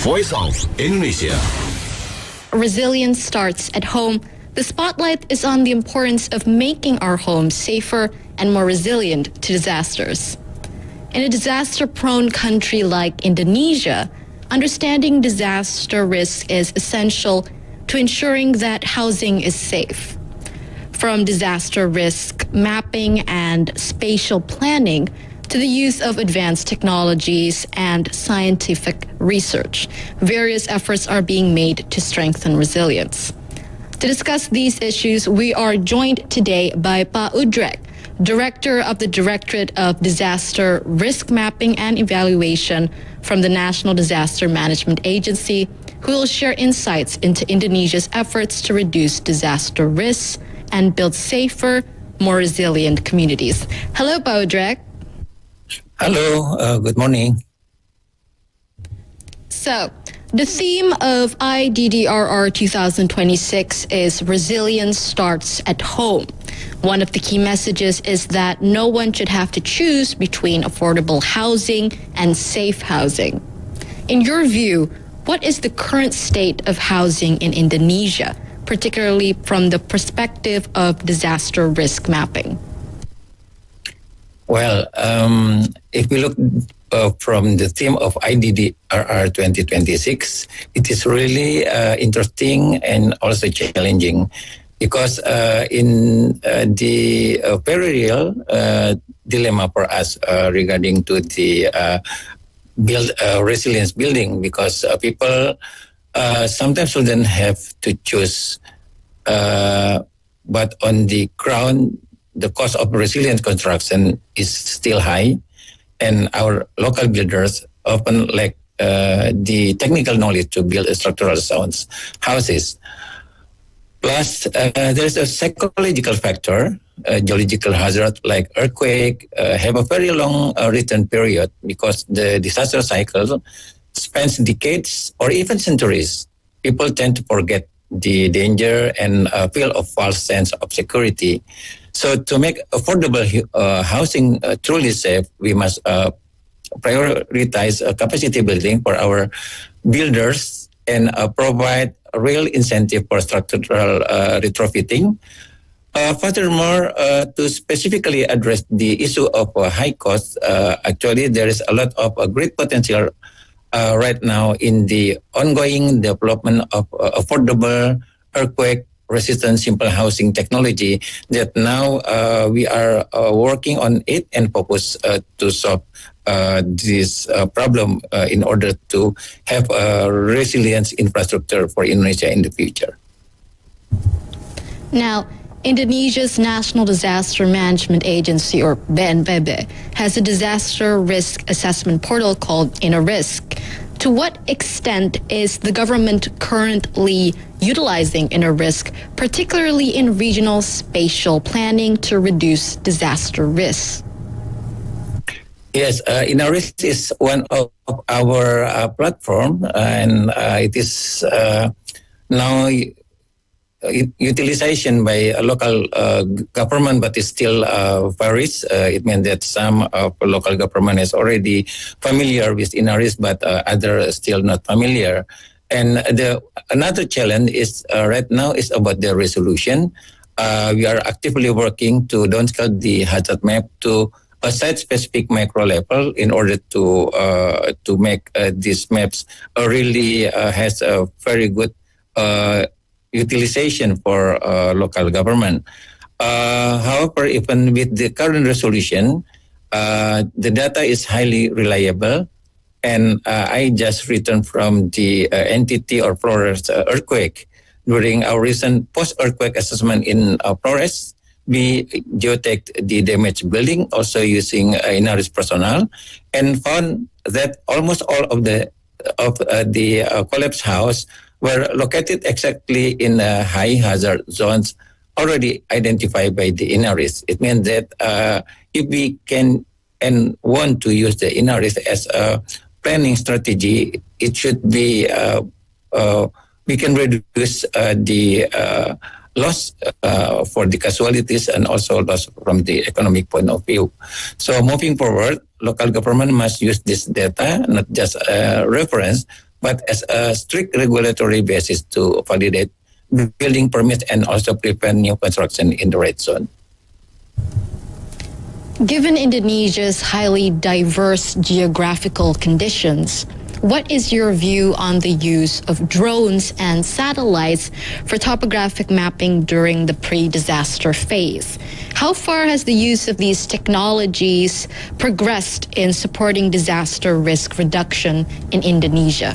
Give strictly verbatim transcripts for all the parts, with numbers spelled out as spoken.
Voice of Indonesia. Resilience starts at home. The spotlight is on the importance of making our homes safer and more resilient to disasters. In a disaster-prone country like Indonesia, understanding disaster risk is essential to ensuring that housing is safe. From disaster risk mapping and spatial planning to the use of advanced technologies and scientific research, various efforts are being made to strengthen resilience. To discuss these issues, we are joined today by Pak Udrek, Director of the Directorate of Disaster Risk Mapping and Evaluation from the National Disaster Management Agency, who will share insights into Indonesia's efforts to reduce disaster risks and build safer, more resilient communities. Hello, Pak Udrek. Hello, uh, good morning. So, the theme of I D D R R twenty twenty-six is Resilience Starts at Home. One of the key messages is that no one should have to choose between affordable housing and safe housing. In your view, what is the current state of housing in Indonesia, particularly from the perspective of disaster risk mapping? Well, um, if we look uh, from the theme of I D D R R twenty twenty-six, it is really uh, interesting and also challenging because uh, in uh, the uh, very real uh, dilemma for us uh, regarding to the uh, build uh, resilience building, because uh, people uh, sometimes shouldn't have to choose, uh, but on the ground, the cost of resilient construction is still high, and our local builders often lack uh, the technical knowledge to build structural sound houses. Plus, uh, there's a psychological factor. Uh, geological hazard like earthquake uh, have a very long uh, return period because the disaster cycle spans decades or even centuries. People tend to forget the danger and uh, feel a false sense of security. So to make affordable uh, housing uh, truly safe, we must uh, prioritize uh, capacity building for our builders and uh, provide a real incentive for structural uh, retrofitting. Uh, furthermore, uh, to specifically address the issue of uh, high costs, uh, actually there is a lot of uh, great potential uh, right now in the ongoing development of uh, affordable earthquake resistant simple housing technology that now uh, we are uh, working on it and focus uh, to solve uh, this uh, problem uh, in order to have a resilient infrastructure for Indonesia in the future. Now, Indonesia's National Disaster Management Agency, or B N P B, has a disaster risk assessment portal called InnoRisk. To what extent is the government currently utilizing InnoRisk, particularly in regional spatial planning to reduce disaster risks? Yes, uh, InnoRisk is one of our uh, platform, uh, and uh, it is uh, now utilization by a local uh, government, but it still uh, varies. Uh, it means that some of the local government is already familiar with InnoRisk, but uh, others still not familiar. And the another challenge is uh, right now is about the resolution. Uh, we are actively working to downscale the hazard map to a site-specific macro level in order to uh, to make uh, these maps uh, really uh, has a very good uh, utilization for uh, local government. Uh, however, even with the current resolution, uh, the data is highly reliable. And uh, I just returned from the uh, N T T or Flores uh, earthquake. During our recent post-earthquake assessment in uh, Flores, we geotagged the damaged building, also using uh, InnoRisk personnel, and found that almost all of the of uh, the uh, collapsed house were located exactly in uh, high hazard zones already identified by the InnoRisk. It means that uh, if we can and want to use the InnoRisk as a planning strategy, it should be uh, uh, we can reduce uh, the uh, loss uh, for the casualties and also loss from the economic point of view. So moving forward, local government must use this data not just a reference, but as a strict regulatory basis to validate building permits and also prevent new construction in the red zone. Given Indonesia's highly diverse geographical conditions, what is your view on the use of drones and satellites for topographic mapping during the pre-disaster phase? How far has the use of these technologies progressed in supporting disaster risk reduction in Indonesia?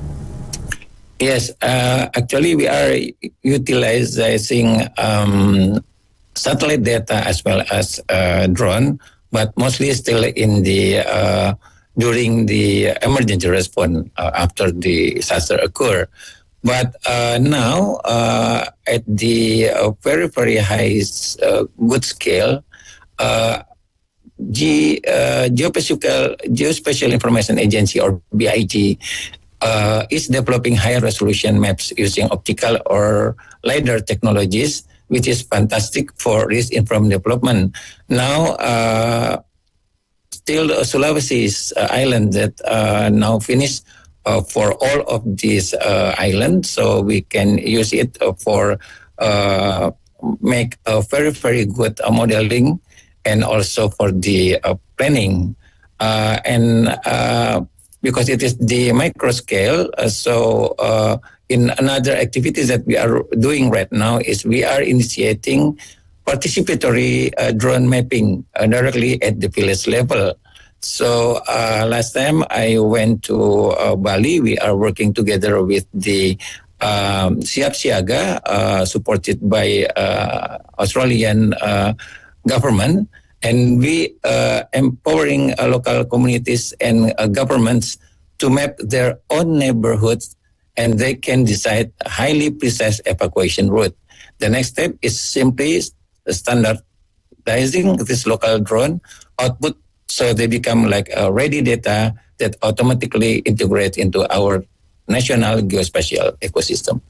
Yes, uh, actually we are utilizing um, satellite data as well as uh, drone, but mostly still in the uh, during the emergency response uh, after the disaster occur. But uh, now uh, at the uh, very, very high uh, good scale, uh, G, uh, Geospatial, Geospatial Information Agency or B I G uh, is developing high resolution maps using optical or LiDAR technologies, which is fantastic for risk-informed development. Now, uh, still uh, Sulawesi is uh, island that uh, now finished uh, for all of these uh, islands, so we can use it uh, for uh, make a very very good uh, modeling and also for the uh, planning uh, and uh, because it is the micro scale. Uh, so uh, in another activities that we are doing right now is we are initiating participatory uh, drone mapping uh, directly at the village level. So uh, last time I went to uh, Bali, we are working together with the um, Siap Siaga, uh, supported by uh, Australian uh, government, and we uh, empowering uh, local communities and uh, governments to map their own neighborhoods, and they can decide a highly precise evacuation route. The next step is simply standardizing this local drone output so they become like a ready data that automatically integrate into our national geospatial ecosystem.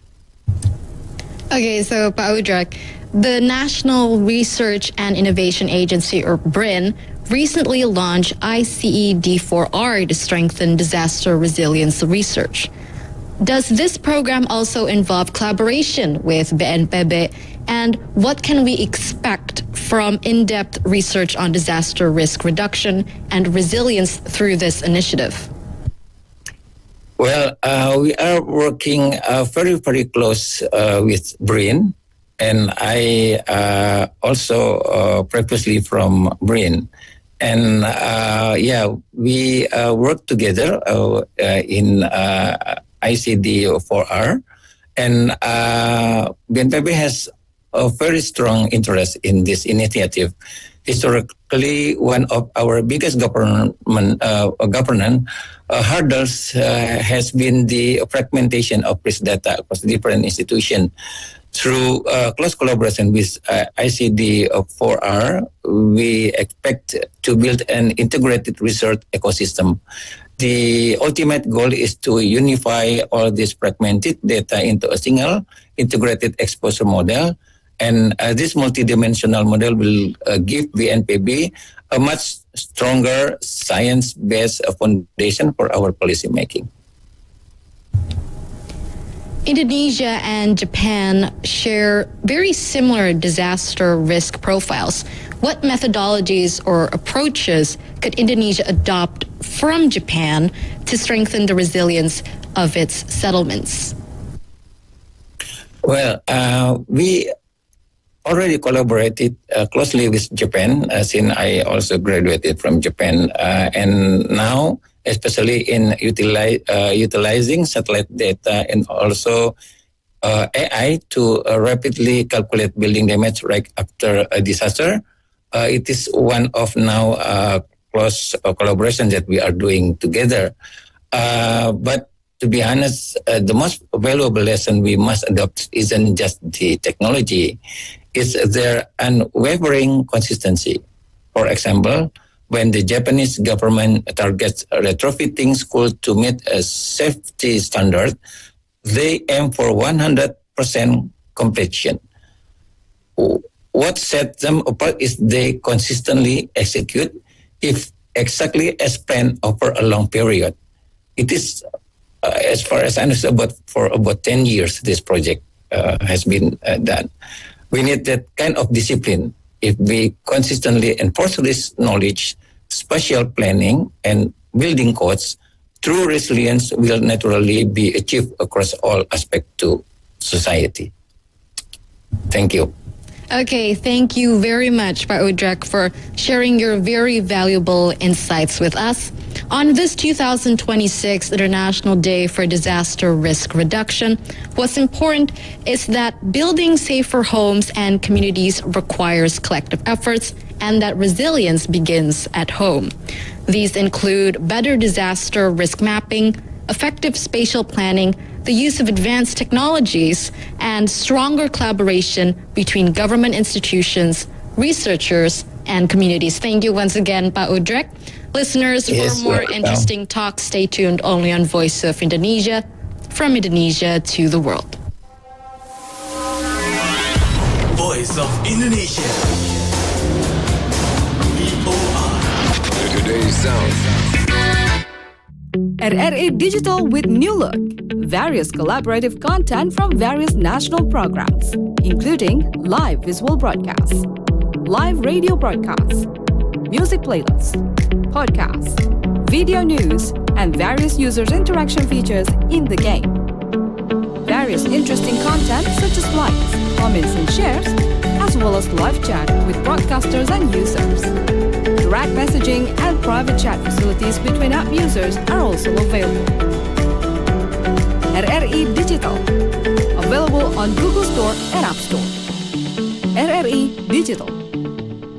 Okay, so Pak Udrak, the National Research and Innovation Agency, or B R I N, recently launched I C E D four R to strengthen disaster resilience research. Does this program also involve collaboration with B N P B, and what can we expect from in-depth research on disaster risk reduction and resilience through this initiative? Well, uh, we are working uh, very, very close uh, with B R I N, and I uh, also uh, previously from B R I N. And uh, yeah, we uh, work together uh, uh, in uh, I C D four R, and uh, B N P B has a very strong interest in this initiative. Historically, one of our biggest government uh, governance uh, hurdles uh, has been the fragmentation of risk data across different institutions. Through uh, close collaboration with uh, I C D four R, we expect to build an integrated research ecosystem. The ultimate goal is to unify all this fragmented data into a single integrated exposure model. And uh, this multidimensional model will uh, give B N P B a much stronger science-based foundation for our policy making. Indonesia and Japan share very similar disaster risk profiles. What methodologies or approaches could Indonesia adopt from Japan to strengthen the resilience of its settlements? Well, uh, we already collaborated uh, closely with Japan uh, since I also graduated from Japan. Uh, and now, especially in utilize, uh, utilizing satellite data and also uh, A I to uh, rapidly calculate building damage right after a disaster. Uh, it is one of now uh, close uh, collaboration that we are doing together. Uh, but to be honest, uh, the most valuable lesson we must adopt isn't just the technology, it's their unwavering consistency. For example, when the Japanese government targets retrofitting schools to meet a safety standard, they aim for one hundred percent completion. What sets them apart is they consistently execute if exactly as planned over a long period. It is uh, as far as I understand, about for about ten years, this project uh, has been uh, done. We need that kind of discipline. If we consistently enforce this knowledge, spatial planning and building codes, true resilience will naturally be achieved across all aspects to society. Thank you. Okay, thank you very much, Pak Udrek, for sharing your very valuable insights with us. On this two thousand twenty-six International Day for Disaster Risk Reduction, what's important is that building safer homes and communities requires collective efforts and that resilience begins at home. These include better disaster risk mapping, effective spatial planning, the use of advanced technologies, and stronger collaboration between government institutions, researchers, and communities. Thank you once again, Pak Udrek. Listeners, Yes, for more welcome. interesting talks, stay tuned only on Voice of Indonesia, from Indonesia to the world. Voice of Indonesia. V O R. Today's sound. R R I Digital with New Look. Various collaborative content from various national programs, including live visual broadcasts, live radio broadcasts, music playlists, podcasts, video news, and various users' interaction features in the game. Various interesting content such as likes, comments, and shares, as well as live chat with broadcasters and users. Direct messaging and private chat facilities between app users are also available. R R I Digital, available on Google Store and App Store. R R I Digital.